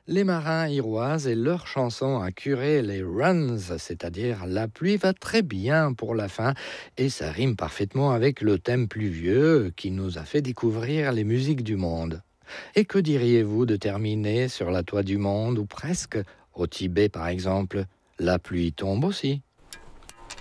Les marins iroises et leur chanson à curer les runs, c'est-à-dire la pluie va très bien pour la fin et ça rime parfaitement avec le thème pluvieux qui nous a fait découvrir les musiques du monde. Et que diriez-vous de terminer sur la toit du monde ou presque au Tibet par exemple? La pluie tombe aussi.